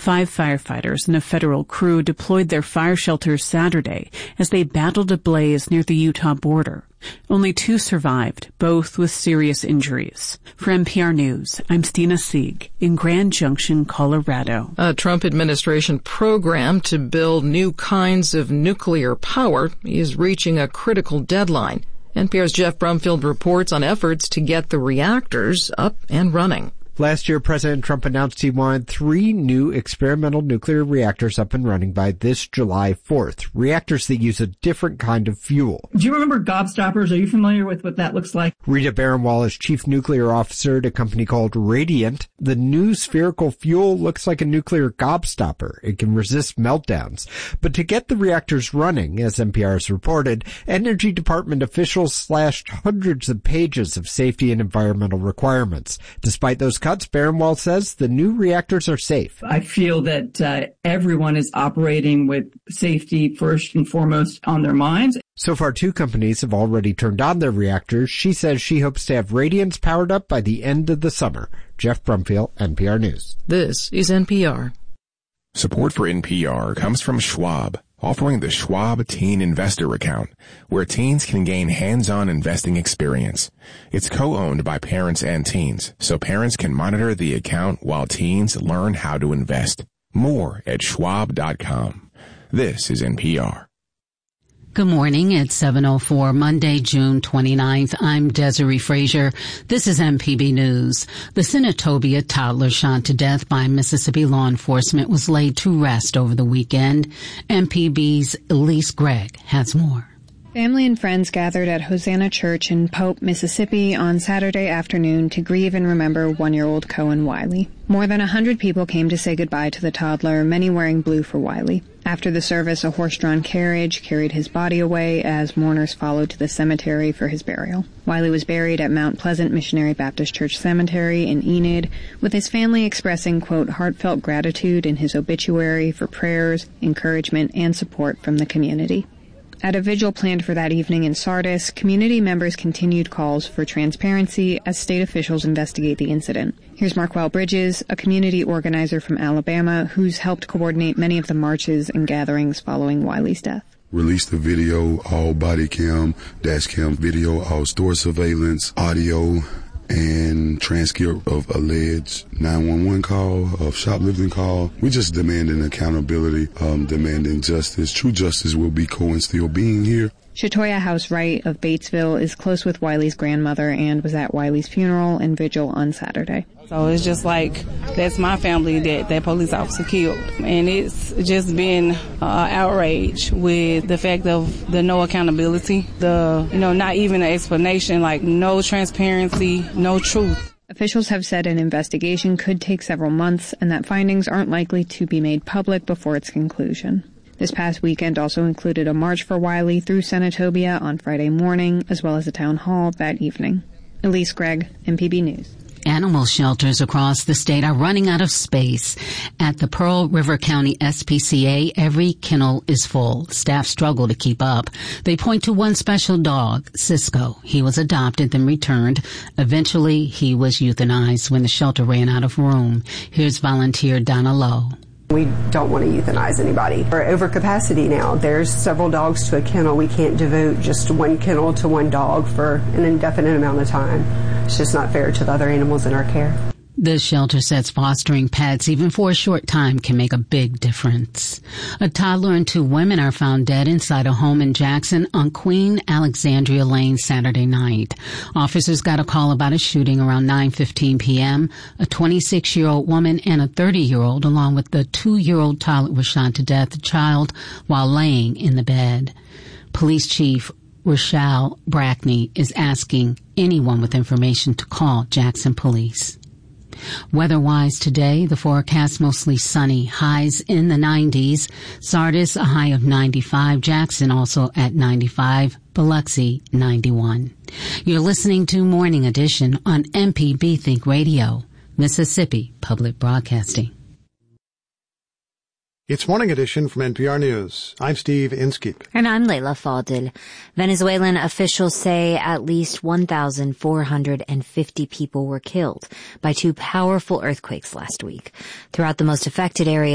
5 firefighters and a federal crew deployed their fire shelters Saturday as they battled a blaze near the Utah border. Only 2 survived, both with serious injuries. For NPR News, I'm Stina Sieg in Grand Junction, Colorado. A Trump administration program to build new kinds of nuclear power is reaching a critical deadline. NPR's Jeff Brumfield reports on efforts to get the reactors up and running. Last year, President Trump announced he wanted 3 new experimental nuclear reactors up and running by this July 4th. Reactors that use a different kind of fuel. Do you remember gobstoppers? Are you familiar with what that looks like? Rita Baranwal is chief nuclear officer at a company called Radiant. The new spherical fuel looks like a nuclear gobstopper. It can resist meltdowns. But to get the reactors running, as NPR has reported, Energy Department officials slashed hundreds of pages of safety and environmental requirements. Despite those cuts, Baranwal says the new reactors are safe. I feel that everyone is operating with safety first and foremost on their minds. So far, 2 companies have already turned on their reactors. She says she hopes to have Radiance powered up by the end of the summer. Jeff Brumfield, NPR News. This is NPR. Support for NPR comes from Schwab, offering the Schwab Teen Investor Account, where teens can gain hands-on investing experience. It's co-owned by parents and teens, so parents can monitor the account while teens learn how to invest. More at schwab.com. This is NPR. Good morning. It's 7:04, Monday, June 29th. I'm Desiree Frazier. This is MPB News. The Senatobia toddler shot to death by Mississippi law enforcement was laid to rest over the weekend. MPB's Elise Gregg has more. Family and friends gathered at Hosanna Church in Pope, Mississippi on Saturday afternoon to grieve and remember 1-year-old Cohen Wiley. More than 100 people came to say goodbye to the toddler, many wearing blue for Wiley. After the service, a horse-drawn carriage carried his body away as mourners followed to the cemetery for his burial. Wiley was buried at Mount Pleasant Missionary Baptist Church Cemetery in Enid, with his family expressing, quote, heartfelt gratitude in his obituary for prayers, encouragement, and support from the community. At a vigil planned for that evening in Sardis, community members continued calls for transparency as state officials investigate the incident. Here's Marquel Bridges, a community organizer from Alabama who's helped coordinate many of the marches and gatherings following Wiley's death. Release the video, all body cam, dash cam video, all store surveillance, audio, and transcript of alleged 911 call, of shoplifting call. We just demanding accountability, demanding justice. True justice will be Cohen still being here. Shatoya House Wright of Batesville is close with Wiley's grandmother and was at Wiley's funeral and vigil on Saturday. So it's just like, that's my family that police officer killed. And it's just been outrage with the fact of the no accountability, not even an explanation, like no transparency, no truth. Officials have said an investigation could take several months and that findings aren't likely to be made public before its conclusion. This past weekend also included a march for Wiley through Senatobia on Friday morning, as well as a town hall that evening. Elise Gregg, MPB News. Animal shelters across the state are running out of space. At the Pearl River County SPCA, every kennel is full. Staff struggle to keep up. They point to one special dog, Cisco. He was adopted, then returned. Eventually, he was euthanized when the shelter ran out of room. Here's volunteer Donna Lowe. We don't want to euthanize anybody. We're over capacity now. There's several dogs to a kennel. We can't devote just one kennel to one dog for an indefinite amount of time. It's just not fair to the other animals in our care. The shelter says fostering pets, even for a short time, can make a big difference. A toddler and 2 women are found dead inside a home in Jackson on Queen Alexandria Lane Saturday night. Officers got a call about a shooting around 9:15 p.m. A 26-year-old woman and a 30-year-old, along with the 2-year-old toddler, was shot to death, the child, while laying in the bed. Police Chief Rochelle Brackney is asking anyone with information to call Jackson Police. Weather-wise today, the forecast mostly sunny, highs in the 90s. Sardis, a high of 95. Jackson also at 95. Biloxi, 91. You're listening to Morning Edition on MPB Think Radio, Mississippi Public Broadcasting. It's Morning Edition from NPR News. I'm Steve Inskeep. And I'm Leila Fadel. Venezuelan officials say at least 1,450 people were killed by 2 powerful earthquakes last week. Throughout the most affected areas